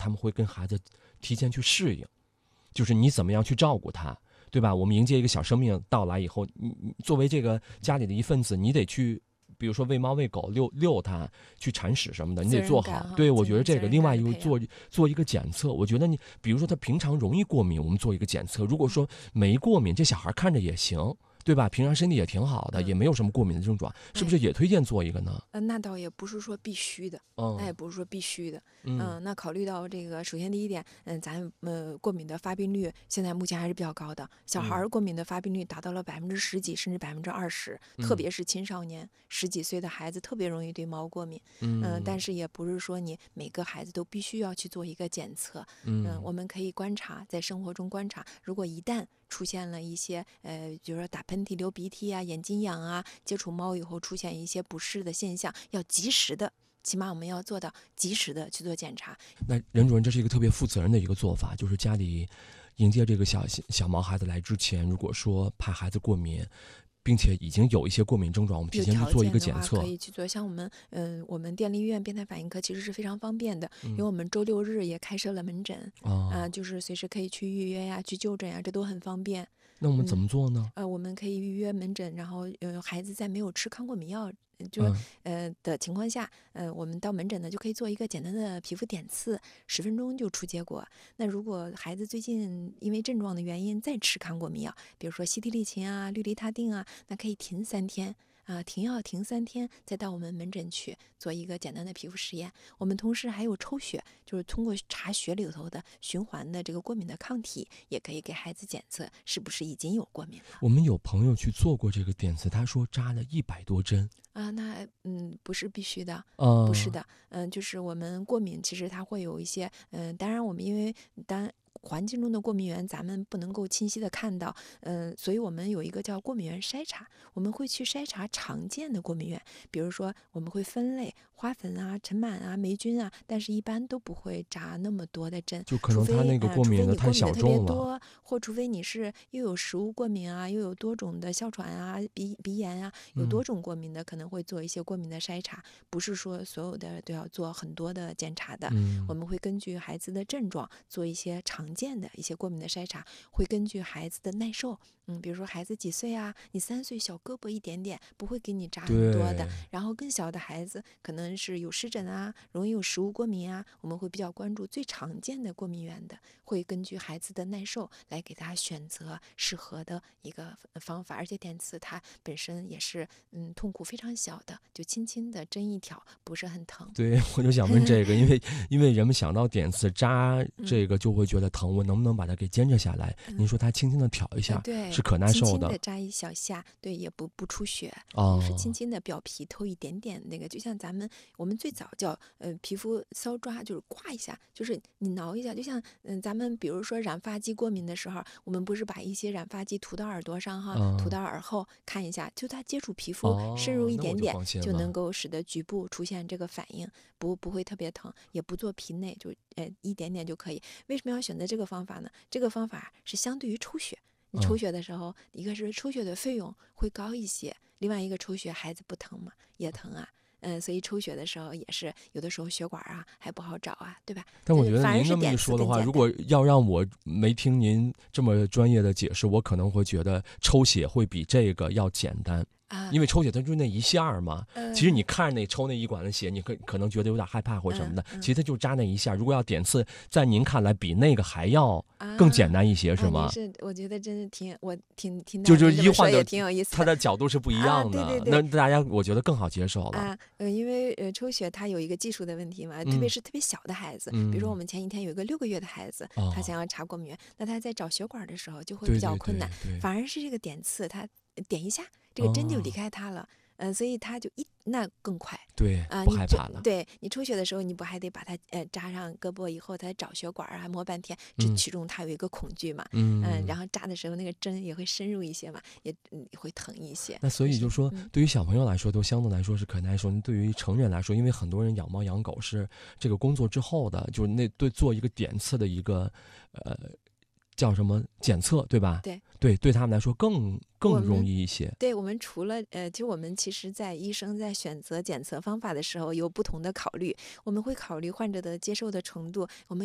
他们会跟孩子提前去适应，就是你怎么样去照顾他，对吧？我们迎接一个小生命到来以后，你作为这个家里的一份子，你得去，比如说喂猫喂狗、遛它，去铲屎什么的，你得做好。对，我觉得这个。另外一个做一个检测，我觉得你比如说他平常容易过敏，我们做一个检测。如果说没过敏，这小孩看着也行。对吧？平常身体也挺好的，也没有什么过敏的症状，是不是也推荐做一个呢？ 那倒也不是说必须的，那也不是说必须的。那考虑到这个，首先第一点，咱过敏的发病率现在目前还是比较高的，小孩过敏的发病率达到了10%几，甚至20%，特别是青少年10几岁的孩子特别容易对猫过敏。但是也不是说你每个孩子都必须要去做一个检测。我们可以观察，在生活中观察，如果一旦出现了一些比如说打喷嚏、流鼻涕啊、眼睛痒啊，接触猫以后出现一些不适的现象，要及时的，起码我们要做到及时的去做检查。 那任主任，这是一个特别负责任的一个做法，就是家里迎接这个小毛孩子来之前，如果说怕孩子过敏，并且已经有一些过敏症状，我们提前去做一个检测， 可以去做。像我们电力医院变态反应科其实是非常方便的，因为我们周6日也开设了门诊，就是随时可以去预约呀、去就诊呀，这都很方便。 那我们怎么做呢？ 我们可以预约门诊，然后孩子在没有吃抗过敏药的情况下，我们到门诊呢就可以做一个简单的皮肤点刺，10分钟就出结果。那如果孩子最近因为症状的原因再吃抗过敏药，比如说西替利嗪啊、氯雷他定啊，那可以停3天。停药停3天，再到我们门诊去做一个简单的皮肤实验。我们同时还有抽血，就是通过查血里头的循环的这个过敏的抗体，也可以给孩子检测是不是已经有过敏了。 我们有朋友去做过这个点刺，他说扎了100多针那不是必须的，不是的，就是我们过敏其实它会有一些，当然我们因为环境中的过敏源咱们不能够清晰的看到，所以我们有一个叫过敏源筛查，我们会去筛查常见的过敏源，比如说我们会分类花粉啊、尘螨啊、霉菌啊，但是一般都不会扎那么多的针， 就可能他那个过敏的太小众了， 或除非你是又有食物过敏啊，又有多种的哮喘啊、鼻炎啊，有多种过敏的，可能会做一些过敏的筛查，不是说所有的都要做很多的检查的。我们会根据孩子的症状做一些常见的一些过敏的筛查，会根据孩子的耐受，比如说孩子几岁啊，你3岁小胳膊一点点，不会给你扎很多的。然后更小的孩子可能是有湿疹啊，容易有食物过敏啊，我们会比较关注最常见的过敏源的，会根据孩子的耐受来给他选择适合的一个方法。而且点刺它本身也是痛苦非常小的，就轻轻的针一挑，不是很疼。 对，我就想问这个，因为人们想到点刺扎这个就会觉得疼，我能不能把它给坚持下来？您说它轻轻的挑一下， 对， 是可耐受的， 轻轻的扎一小下，对，也不出血，是轻轻的表皮透一点点那个，就像我们最早叫皮肤搔抓，就是刮一下，就是你挠一下，就像咱们比如说染发剂过敏的时候，我们不是把一些染发剂涂到耳朵上哈，涂到耳后看一下，就它接触皮肤深入一点点，就能够使得局部出现这个反应，不会特别疼，也不做皮内，就一点点就可以。为什么要选择这个方法呢？这个方法是相对于抽血。你抽血的时候，一个是抽血的费用会高一些，另外一个抽血孩子不疼吗？也疼啊。所以抽血的时候也是有的时候血管啊还不好找啊，对吧？ 但我觉得您那么一说的话，如果要让我没听您这么专业的解释，我可能会觉得抽血会比这个要简单。因为抽血它就那一下嘛，其实你看着那抽那一管的血，你可能觉得有点害怕或什么的，其实它就扎那一下。如果要点刺，在您看来比那个还要更简单一些，是吗？ 我觉得真是我听就是医患也挺有意思的， 它的角度是不一样的，那大家我觉得更好接受了因为抽血它有一个技术的问题嘛，特别是特别小的孩子，比如说我们前几天有一个6个月的孩子，他想要查过敏源，那他在找血管的时候就会比较困难，反而是这个点刺，他点一下，这个针就离开他了。所以他就那更快， 对不害怕了。 对你抽血的时候，你不还得把它扎上胳膊以后，他找血管啊，摸半天，其中他有一个恐惧嘛，然后扎的时候那个针也会深入一些嘛，也会疼一些。 那所以就说，对于小朋友来说，都相对来说是可耐受；对于成人来说，因为很多人养猫养狗是这个工作之后的，就是做一个点刺的一个叫什么检测，对吧？对他们来说更容易一些。 对，我们除了就我们其实在医生在选择检测方法的时候有不同的考虑，我们会考虑患者的接受的程度，我们